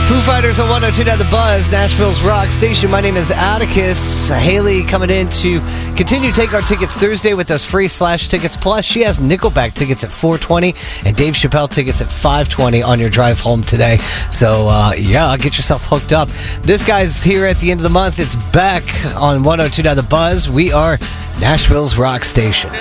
Foo Fighters on 102.9 The Buzz, Nashville's rock station. My name is Atticus. Haley coming in to continue to take our tickets Thursday with those free Slash tickets. Plus, she has Nickelback tickets at 4:20 and Dave Chappelle tickets at 5:20 on your drive home today. So, get yourself hooked up. This guy's here at the end of the month. It's Beck on 102.9 The Buzz. We are Nashville's rock station.